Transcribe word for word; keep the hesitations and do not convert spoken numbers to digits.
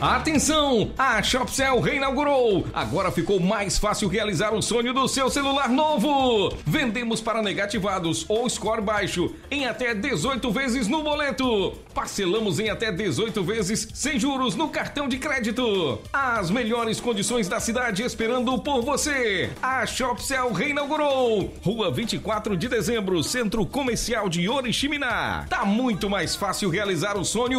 Atenção! A Shopcell reinaugurou! Agora ficou mais fácil realizar o sonho do seu celular novo! Vendemos para negativados ou score baixo em até dezoito vezes no boleto. Parcelamos em até dezoito vezes sem juros no cartão de crédito. As melhores condições da cidade esperando por você. A Shopcell reinaugurou. Rua vinte e quatro de dezembro, Centro Comercial de Oriximiná. Tá muito mais fácil realizar o sonho